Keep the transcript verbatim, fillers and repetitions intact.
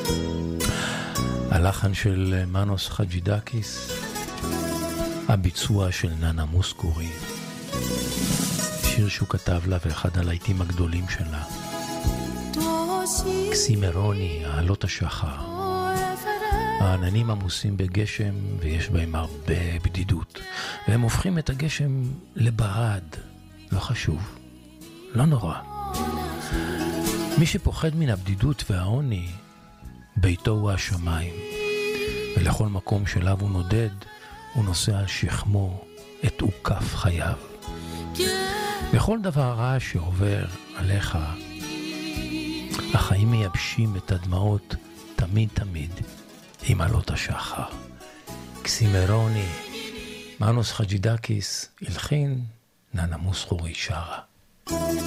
הלחן של מנוס חג'ידקיס, הביצוע של ננה מוסקורי, שיר שהוא כתב לה ואחד הלהיטים הגדולים שלה, קסימרוני, העלות השחר. העננים עמוסים בגשם ויש בהם הרבה בדידות, והם הופכים את הגשם לברד. לא חשוב, לא נורא. מי שפוחד מן הבדידות והעוני, ביתו הוא השמיים, ולכל מקום שלב הוא נודד, הוא נושא על שכמו את עוקף חייו. בכל דבר רע שעובר עליך, החיים מייבשים את הדמעות תמיד תמיד עם עלות השחר. קסימרוני, מנוס חג'ידקיס, הלחין, ננה מוסקורי שרה.